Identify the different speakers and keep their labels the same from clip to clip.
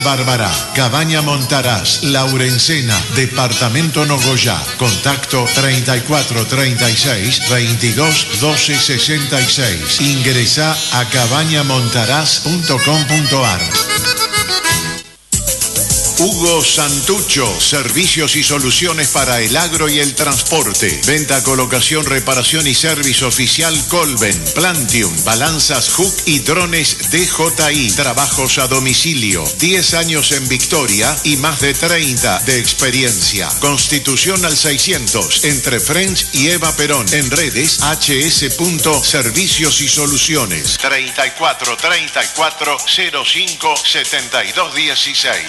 Speaker 1: Barbará, Cabaña Montaraz, Laurencena, Departamento Nogoyá. Contacto 34 36 22 12 66. Ingresá a cabañamontaraz.com.ar. Hugo Santucho, servicios y soluciones para el agro y el transporte. Venta, colocación, reparación y servicio oficial Colben, Plantium, balanzas Hook y drones DJI. Trabajos a domicilio. 10 años en Victoria y más de 30 de experiencia. Constitución al 600, entre French y Eva Perón. En redes hs.servicios y soluciones. 34 34 05 72 16.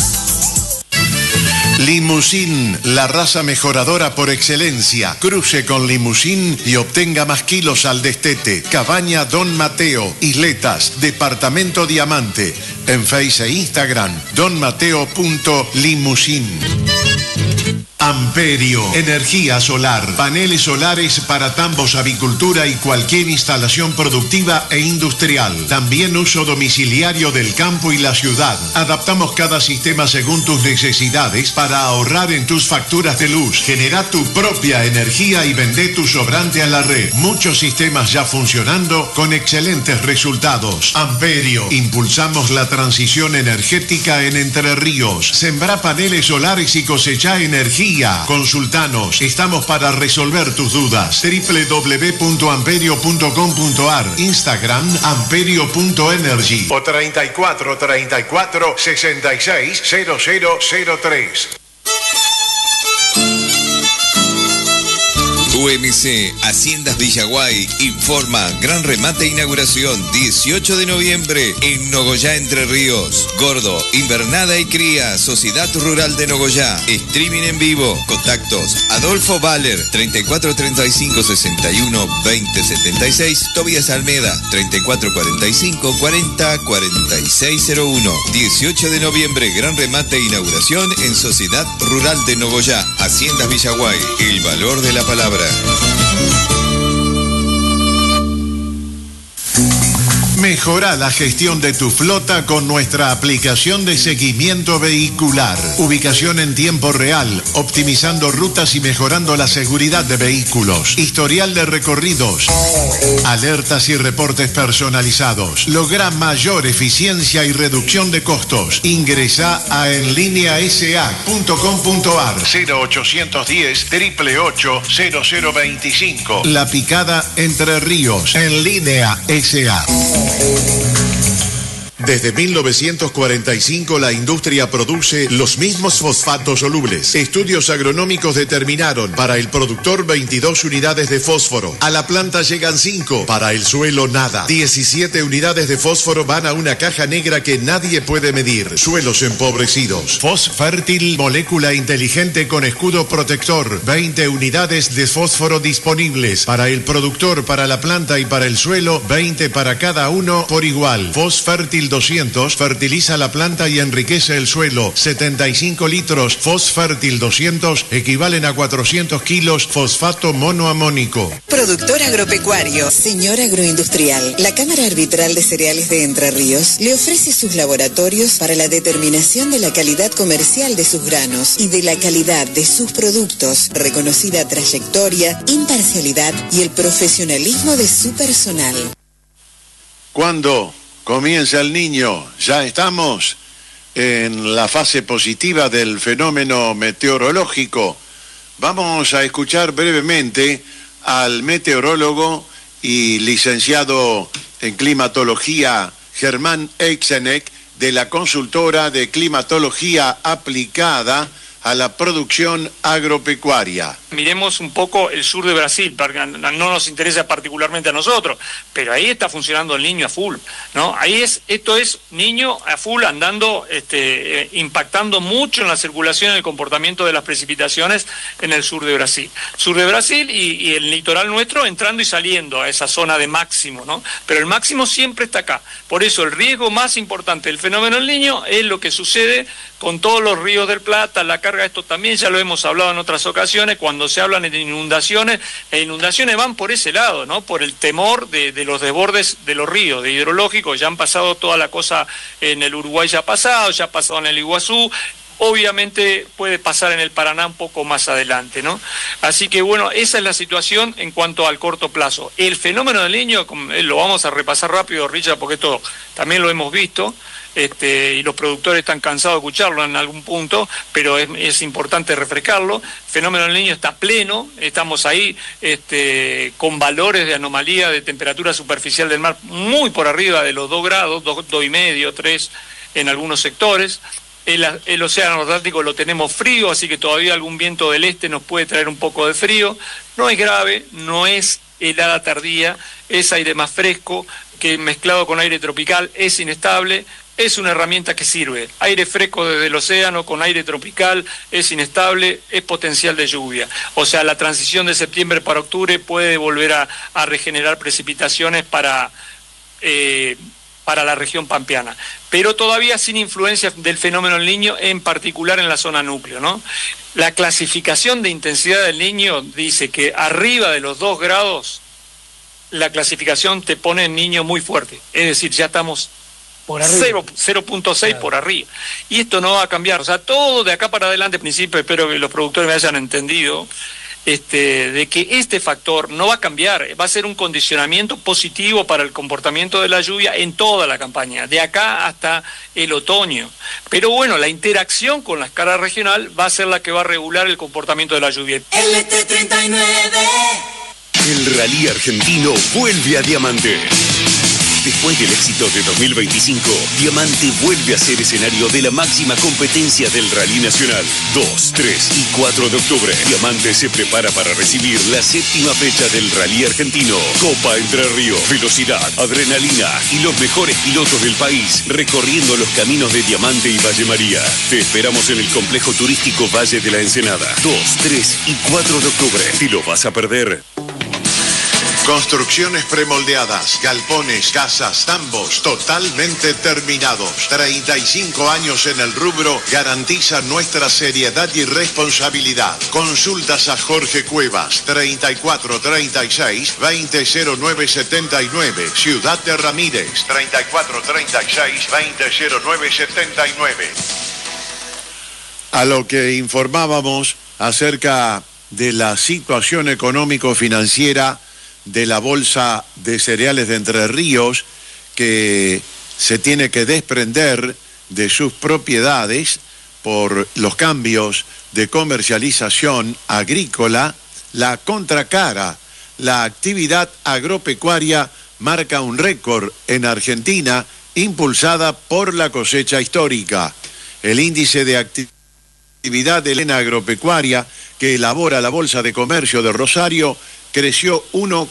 Speaker 1: Limusín, la raza mejoradora por excelencia. Cruce con Limusín y obtenga más kilos al destete. Cabaña Don Mateo, Isletas, Departamento Diamante. En Face e Instagram, donmateo.limusín. Amperio, energía solar, paneles solares para tambos, avicultura y cualquier instalación productiva e industrial. También uso domiciliario del campo y la ciudad. Adaptamos cada sistema según tus necesidades para ahorrar en tus facturas de luz. Genera tu propia energía y vende tu sobrante a la red. Muchos sistemas ya funcionando con excelentes resultados. Amperio, impulsamos la transición energética en Entre Ríos. Sembrá paneles solares y cosecha energía. Consultanos, estamos para resolver tus dudas. www.amperio.com.ar, Instagram amperio.energy o 34 34 66 0003.
Speaker 2: UMC Haciendas Villaguay informa: gran remate e inauguración 18 de noviembre en Nogoyá, Entre Ríos. Gordo, invernada y cría, Sociedad Rural de Nogoyá. Streaming en vivo. Contactos: Adolfo Baller 34 35 61 20 76. Tobias Almeda 34 45 40 46 01. 18 de noviembre, gran remate e inauguración en Sociedad Rural de Nogoyá. Haciendas Villaguay, el valor de la palabra.
Speaker 1: Mejora la gestión de tu flota con nuestra aplicación de seguimiento vehicular. Ubicación en tiempo real, optimizando rutas y mejorando la seguridad de vehículos. Historial de recorridos. Alertas y reportes personalizados. Logra mayor eficiencia y reducción de costos. Ingresa a enlineasa.com.ar 0810 888 0025. La Picada, Entre Ríos. En Línea SA. Desde 1945 la industria produce los mismos fosfatos solubles. Estudios agronómicos determinaron para el productor 22 unidades de fósforo. A la planta llegan 5, para el suelo nada. 17 unidades de fósforo van a una caja negra que nadie puede medir. Suelos empobrecidos. Fosfértil, molécula inteligente con escudo protector. 20 unidades de fósforo disponibles. Para el productor, para la planta y para el suelo, 20 para cada uno por igual. Fosfértil 200 fertiliza la planta y enriquece el suelo. 75 litros Fosfértil 200 equivalen a 400 kilos fosfato monoamónico.
Speaker 3: Productor agropecuario, señor agroindustrial. La Cámara Arbitral de Cereales de Entre Ríos le ofrece sus laboratorios para la determinación de la calidad comercial de sus granos y de la calidad de sus productos, reconocida trayectoria, imparcialidad y el profesionalismo de su personal.
Speaker 1: ¿Cuándo comienza el niño? Ya estamos en la fase positiva del fenómeno meteorológico. Vamos a escuchar brevemente al meteorólogo y licenciado en climatología Germán Eixenek, de la consultora de climatología aplicada a la producción agropecuaria.
Speaker 4: Miremos un poco el sur de Brasil, porque no nos interesa particularmente a nosotros, pero ahí está funcionando el niño a full, ¿no? Esto es niño a full andando, impactando mucho en la circulación y el comportamiento de las precipitaciones en el sur de Brasil. Sur de Brasil y el litoral nuestro entrando y saliendo a esa zona de máximo, ¿no? Pero el máximo siempre está acá. Por eso el riesgo más importante del fenómeno del niño es lo que sucede con todos los ríos del Plata, la carga, esto también ya lo hemos hablado en otras ocasiones, cuando cuando se hablan de inundaciones, las inundaciones van por ese lado, ¿no? Por el temor de los desbordes de los ríos, de hidrológicos. Ya han pasado toda la cosa en el Uruguay, ya ha pasado en el Iguazú. Obviamente puede pasar en el Paraná un poco más adelante, ¿no? Así que bueno, esa es la situación en cuanto al corto plazo. El fenómeno del Niño, lo vamos a repasar rápido, Richard, porque esto también lo hemos visto, y los productores están cansados de escucharlo en algún punto, pero es importante refrescarlo. El fenómeno del Niño está pleno, estamos ahí con valores de anomalía de temperatura superficial del mar muy por arriba de los 2 grados, 2,5, 3 en algunos sectores. El océano Atlántico lo tenemos frío, así que todavía algún viento del este nos puede traer un poco de frío. No es grave, no es helada tardía, es aire más fresco que mezclado con aire tropical es inestable. Es una herramienta que sirve. Aire fresco desde el océano con aire tropical es inestable, es potencial de lluvia. O sea, la transición de septiembre para octubre puede volver a regenerar precipitaciones para la región pampeana, pero todavía sin influencia del fenómeno del Niño, en particular en la zona núcleo, ¿no? La clasificación de intensidad del Niño dice que arriba de los 2 grados, la clasificación te pone el Niño muy fuerte, es decir, ya estamos por arriba. 0.6 por arriba. Y esto no va a cambiar, o sea, todo de acá para adelante, en principio, espero que los productores me hayan entendido, de que este factor no va a cambiar, va a ser un condicionamiento positivo para el comportamiento de la lluvia en toda la campaña, de acá hasta el otoño. Pero bueno, la interacción con la escala regional va a ser la que va a regular el comportamiento de la lluvia.
Speaker 5: LT39.
Speaker 6: El rally argentino vuelve a Diamante. Después del éxito de 2025, Diamante vuelve a ser escenario de la máxima competencia del Rally Nacional. 2, 3 y 4 de octubre, Diamante se prepara para recibir la 7ª fecha del Rally Argentino. Copa Entre Ríos, velocidad, adrenalina y los mejores pilotos del país recorriendo los caminos de Diamante y Valle María. Te esperamos en el complejo turístico Valle de la Ensenada. 2, 3 y 4 de octubre. ¿Te lo vas a perder?
Speaker 1: Construcciones premoldeadas, galpones, casas, tambos, totalmente terminados. 35 años en el rubro garantizan nuestra seriedad y responsabilidad. Consultas a Jorge Cuevas, 3436-200979. Ciudad de Ramírez, 3436-200979.
Speaker 7: A lo que informábamos acerca de la situación económico-financiera de la Bolsa de Cereales de Entre Ríos, que se tiene que desprender de sus propiedades por los cambios de comercialización agrícola. La contracara, la actividad agropecuaria marca un récord en Argentina, impulsada por la cosecha histórica. El índice de actividad de la agropecuaria que elabora la Bolsa de Comercio de Rosario creció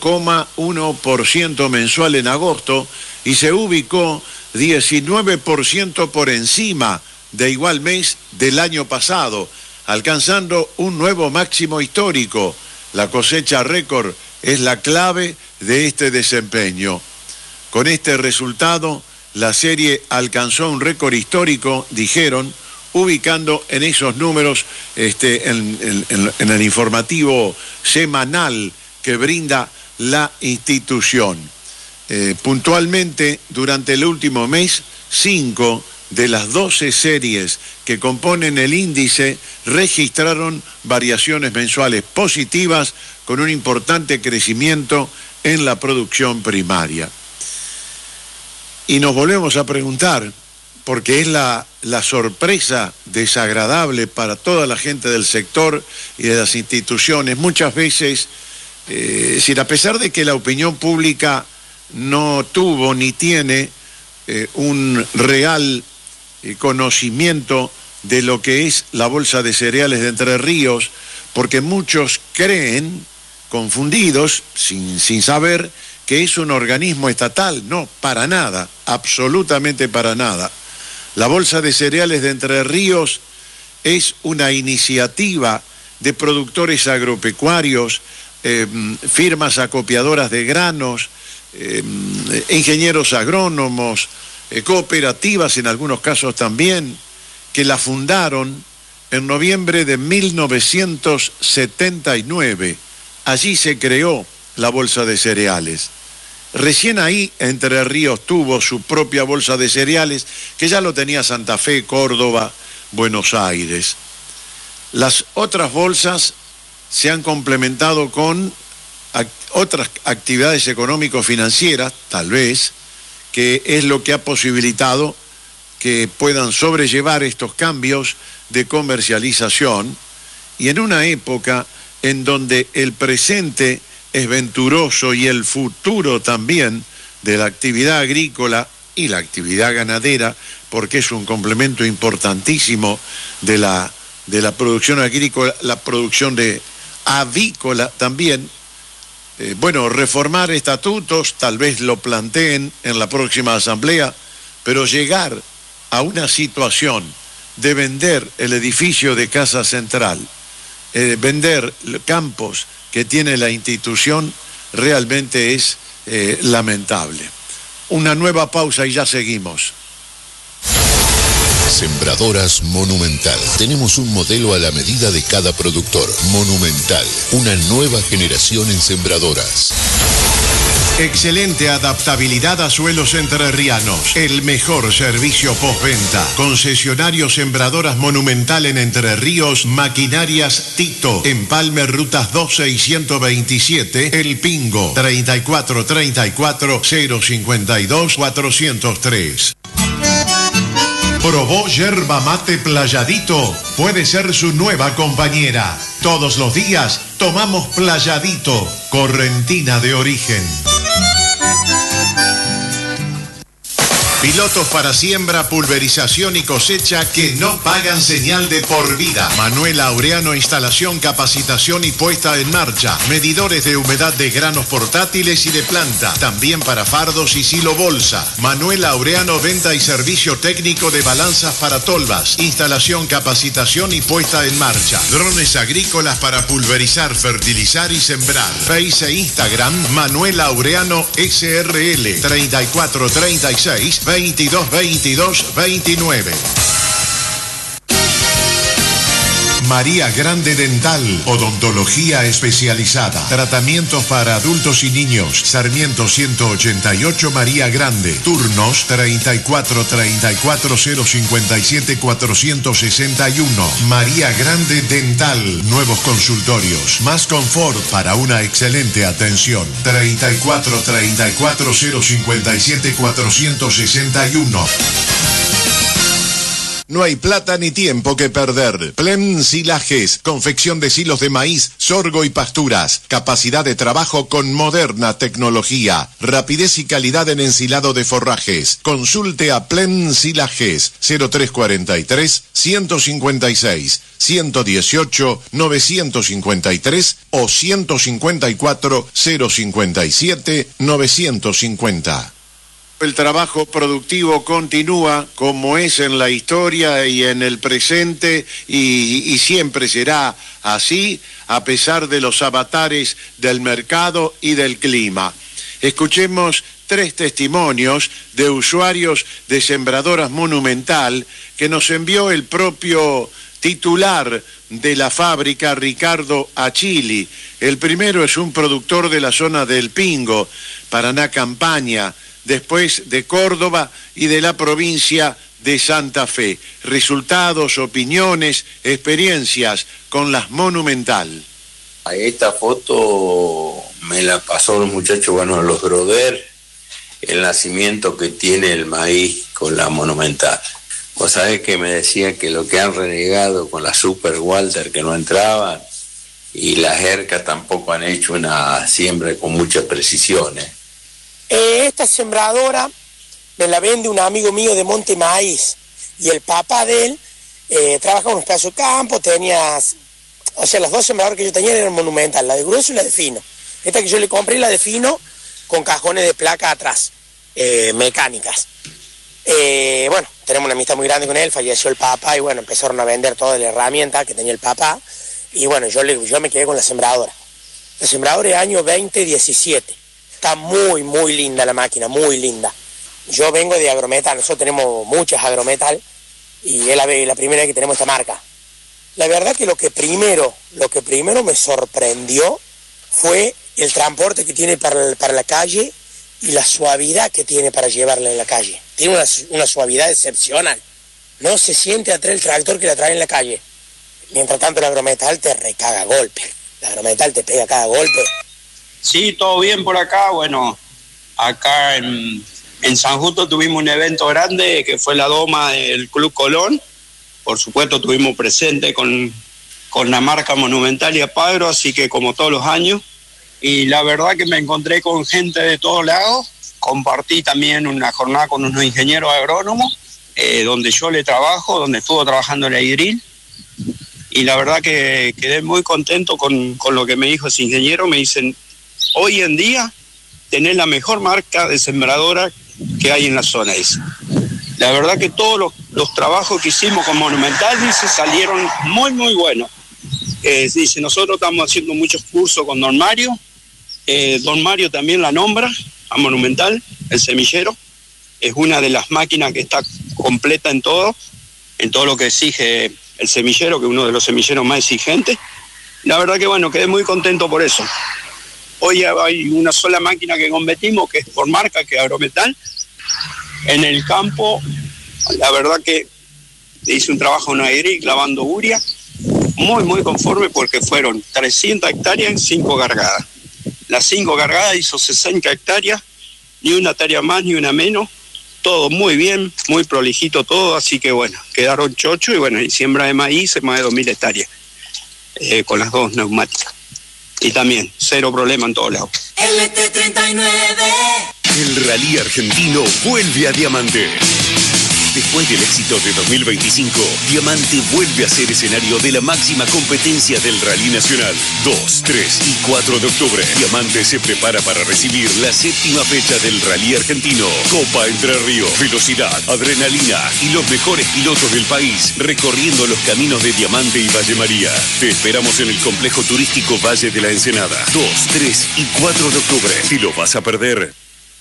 Speaker 7: 1,1% mensual en agosto y se ubicó 19% por encima de igual mes del año pasado, alcanzando un nuevo máximo histórico. La cosecha récord es la clave de este desempeño. Con este resultado, la serie alcanzó un récord histórico, dijeron, ubicando en esos números en el informativo semanal que brinda la institución. Puntualmente, durante el último mes, 5 de las 12 series que componen el índice registraron variaciones mensuales positivas con un importante crecimiento en la producción primaria. Y nos volvemos a preguntar, porque es la sorpresa desagradable para toda la gente del sector y de las instituciones, muchas veces, a pesar de que la opinión pública no tuvo ni tiene un real conocimiento de lo que es la Bolsa de Cereales de Entre Ríos, porque muchos creen, confundidos, sin saber, que es un organismo estatal. No, para nada, absolutamente para nada. La Bolsa de Cereales de Entre Ríos es una iniciativa de productores agropecuarios, firmas acopiadoras de granos, ingenieros agrónomos, cooperativas en algunos casos también, que la fundaron en noviembre de 1979. Allí se creó la Bolsa de Cereales. Recién ahí Entre Ríos tuvo su propia bolsa de cereales, que ya lo tenía Santa Fe, Córdoba, Buenos Aires. Las otras bolsas se han complementado con otras actividades económico-financieras, tal vez, que es lo que ha posibilitado que puedan sobrellevar estos cambios de comercialización, y en una época en donde el presente es venturoso y el futuro también de la actividad agrícola y la actividad ganadera, porque es un complemento importantísimo de la producción agrícola, la producción de avícola también. Reformar estatutos, tal vez lo planteen en la próxima asamblea, pero llegar a una situación de vender el edificio de Casa Central, vender campos que tiene la institución, realmente es lamentable. Una nueva pausa y ya seguimos.
Speaker 5: Sembradoras Monumental. Tenemos un modelo a la medida de cada productor. Monumental, una nueva generación en sembradoras.
Speaker 1: Excelente adaptabilidad a suelos entrerrianos. El mejor servicio postventa. Concesionario Sembradoras Monumental en Entre Ríos. Maquinarias Tito. Empalme Rutas 12 y 127. El Pingo. 3434 052 403. Probó yerba mate Playadito. Puede ser su nueva compañera. Todos los días tomamos Playadito, correntina de origen. Pilotos para siembra, pulverización y cosecha que no pagan señal de por vida. Manuel Laureano, instalación, capacitación y puesta en marcha. Medidores de humedad de granos portátiles y de planta. También para fardos y silo bolsa. Manuel Laureano, venta y servicio técnico de balanzas para tolvas. Instalación, capacitación y puesta en marcha. Drones agrícolas para pulverizar, fertilizar y sembrar. Face e Instagram, Manuel Laureano SRL. 3436 222229. María Grande Dental, odontología especializada, tratamientos para adultos y niños. Sarmiento 188 María Grande, turnos 34-057-461. María Grande Dental, nuevos consultorios, más confort para una excelente atención. 34-057-461. No hay plata ni tiempo que perder. Plem Silajes, confección de silos de maíz, sorgo y pasturas. Capacidad de trabajo con moderna tecnología. Rapidez y calidad en ensilado de forrajes. Consulte a Plem Silajes, 0343 156 118 953 o 154 057 950.
Speaker 7: El trabajo productivo continúa como es en la historia y en el presente y siempre será así a pesar de los avatares del mercado y del clima. Escuchemos 3 testimonios de usuarios de Sembradoras Monumental que nos envió el propio titular de la fábrica, Ricardo Achili. El primero es un productor de la zona del Pingo, Paraná Campaña, después de Córdoba y de la provincia de Santa Fe. Resultados, opiniones, experiencias con las Monumental.
Speaker 8: Esta foto me la pasó los muchachos, los Broder, el nacimiento que tiene el maíz con la Monumental. Vos sabés que me decían que lo que han renegado con la Super Walter que no entraban y las ERCA tampoco han hecho una siembra con mucha precisión.
Speaker 9: Esta sembradora me la vende un amigo mío de Monte Maíz y el papá de él trabajaba en un pedazo de campo, las dos sembradoras que yo tenía eran Monumental, la de grueso y la de fino. Esta que yo le compré, la de fino, con cajones de placa atrás, mecánicas. Tenemos una amistad muy grande con él, falleció el papá y empezaron a vender toda la herramienta que tenía el papá y yo me quedé con la sembradora. La sembradora es año 2017. Está muy, muy linda la máquina, muy linda. Yo vengo de Agrometal, nosotros tenemos muchas Agrometal y es la primera vez que tenemos esta marca. La verdad que lo que primero me sorprendió fue el transporte que tiene para la calle y la suavidad que tiene para llevarla en la calle. Tiene una suavidad excepcional. No se siente atrás el tractor que la trae en la calle. Mientras tanto, el agrometal te recaga golpe. El agrometal te pega cada golpe.
Speaker 10: Sí, todo bien por acá. Bueno, acá en San Justo tuvimos un evento grande que fue la doma del Club Colón. Por supuesto, estuvimos presentes con la marca Monumental y Apagro, así que como todos los años. Y la verdad que me encontré con gente de todos lados. Compartí también una jornada con unos ingenieros agrónomos, donde yo le trabajo, donde estuvo trabajando el Aidril. Y la verdad que quedé muy contento con lo que me dijo ese ingeniero. Me dicen, hoy en día tenés la mejor marca de sembradora que hay en la zona. Dice. La verdad que todos los trabajos que hicimos con Monumental, dice, salieron muy, muy buenos. Dice, nosotros estamos haciendo muchos cursos con Don Mario. Don Mario también la nombra a Monumental, el semillero. Es una de las máquinas que está completa en todo lo que exige el semillero, que es uno de los semilleros más exigentes. La verdad que bueno, quedé muy contento por eso. Hoy hay una sola máquina que competimos, que es por marca, que es Agrometal. En el campo, la verdad que hice un trabajo en Aidril clavando uria, muy, muy conforme porque fueron 300 hectáreas en 5 gargadas. Las 5 gargadas hizo 60 hectáreas, ni una hectárea más ni una menos. Todo muy bien, muy prolijito todo, así que bueno, quedaron chocho y bueno, y siembra de maíz más de 2.000 hectáreas con las 2 neumáticas. Y también, cero problema en todos lados.
Speaker 6: LT39. El rally argentino vuelve a Diamante. Después del éxito de 2025, Diamante vuelve a ser escenario de la máxima competencia del Rally Nacional. 2, 3 y 4 de octubre, Diamante se prepara para recibir la 7ª fecha del Rally Argentino. Copa Entre Ríos, velocidad, adrenalina y los mejores pilotos del país recorriendo los caminos de Diamante y Valle María. Te esperamos en el complejo turístico Valle de la Ensenada. 2, 3 y 4 de octubre. Si lo vas a perder.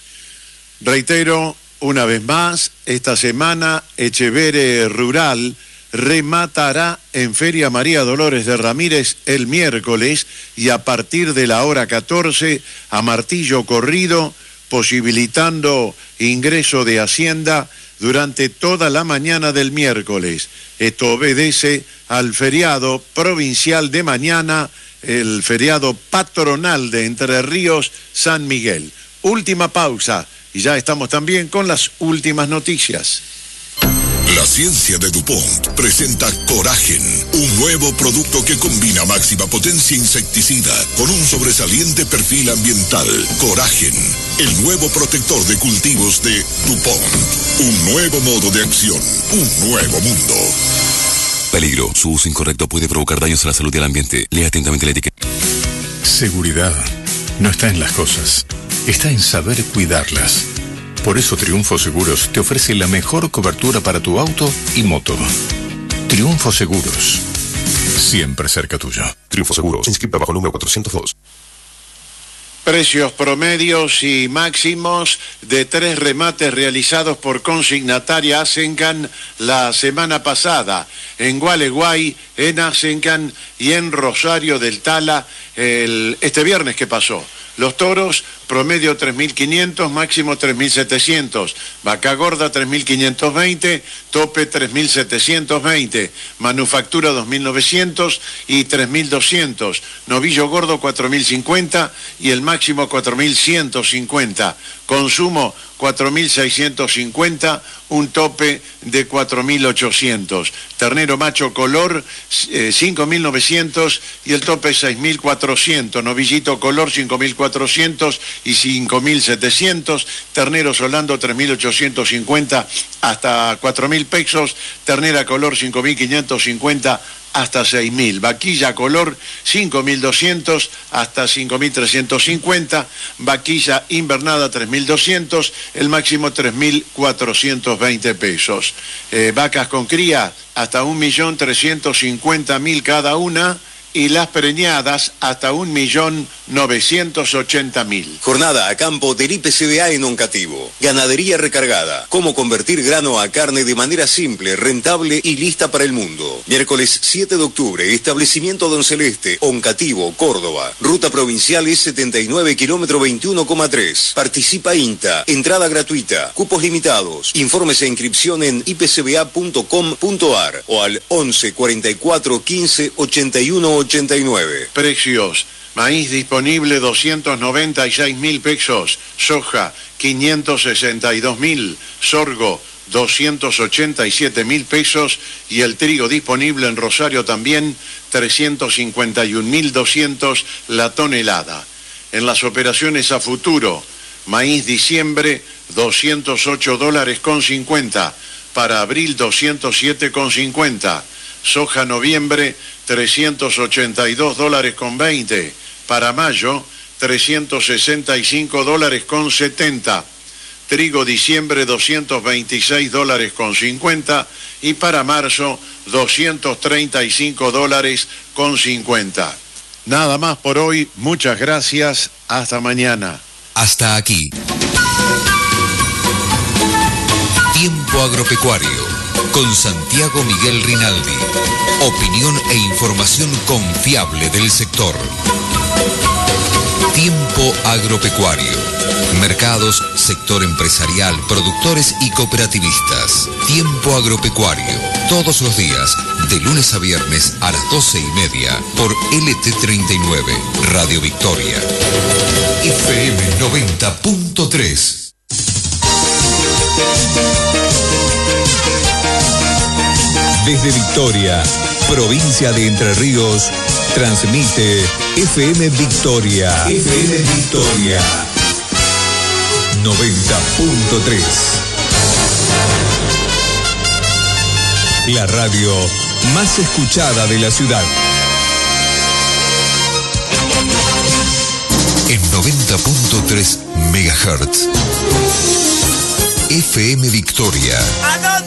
Speaker 7: Reitero, una vez más, esta semana Echeverre Rural rematará en Feria María Dolores de Ramírez el miércoles y a partir de la hora 14 a martillo corrido, posibilitando ingreso de Hacienda durante toda la mañana del miércoles. Esto obedece al feriado provincial de mañana, el feriado patronal de Entre Ríos, San Miguel. Última pausa. Y ya estamos también con las últimas noticias.
Speaker 5: La ciencia de DuPont presenta Coragen, un nuevo producto que combina máxima potencia insecticida con un sobresaliente perfil ambiental. Coragen, el nuevo protector de cultivos de DuPont. Un nuevo modo de acción, un nuevo mundo.
Speaker 11: Peligro. Su uso incorrecto puede provocar daños a la salud y al ambiente. Lea atentamente la etiqueta.
Speaker 12: Seguridad no está en las cosas, está en saber cuidarlas. Por eso Triunfo Seguros te ofrece la mejor cobertura para tu auto y moto. Triunfo Seguros, siempre cerca tuyo.
Speaker 11: Triunfo Seguros, inscrita bajo número 402.
Speaker 7: Precios promedios y máximos de 3 remates realizados por consignataria Asencan la semana pasada. En Gualeguay, en Asencan y en Rosario del Tala este viernes que pasó. Los toros, promedio 3.500, máximo 3.700. Vaca gorda 3.520, tope 3.720. Manufactura 2.900 y 3.200. Novillo gordo 4.050 y el máximo 4.150. Consumo 4.650, un tope de 4.800. Ternero macho color 5.900 y el tope 6.400. Novillito color 5.400 y 5.700. Ternero solando 3.850 hasta 4.000 pesos. Ternera color 5.550 hasta 6.000. Vaquilla color 5.200 hasta 5.350. Vaquilla invernada 3.200, el máximo 3.420 pesos. Vacas con cría hasta 1.350.000 cada una y las preñadas hasta 1.000.000 980.000.
Speaker 6: Jornada a campo del IPCBA en Oncativo. Ganadería recargada. Cómo convertir grano a carne de manera simple, rentable y lista para el mundo. Miércoles 7 de octubre, establecimiento Don Celeste, Oncativo, Córdoba. Ruta provincial E79, kilómetro 21,3. Participa INTA. Entrada gratuita. Cupos limitados. Informes e inscripción en ipcba.com.ar o al 11 44 15 81 89.
Speaker 7: Precios: maíz disponible 296.000 pesos, soja 562.000, sorgo 287.000 pesos y el trigo disponible en Rosario también 351.200 la tonelada. En las operaciones a futuro, maíz diciembre $208.50, para abril $207.50, soja noviembre $382.20, para mayo $365.70, trigo diciembre $226.50 y para marzo $235.50. Nada más por hoy, muchas gracias, hasta mañana.
Speaker 2: Hasta aquí. Tiempo Agropecuario, con Santiago Miguel Rinaldi. Opinión e información confiable del sector. Tiempo Agropecuario. Mercados, sector empresarial, productores y cooperativistas. Tiempo Agropecuario. Todos los días, de lunes a viernes a las 12:30 por LT39, Radio Victoria. FM 90.3.
Speaker 13: Desde Victoria, provincia de Entre Ríos, transmite FM Victoria. FM Victoria 90.3. La radio más escuchada de la ciudad.
Speaker 2: En 90.3 MHz. FM Victoria.
Speaker 14: ¿A dónde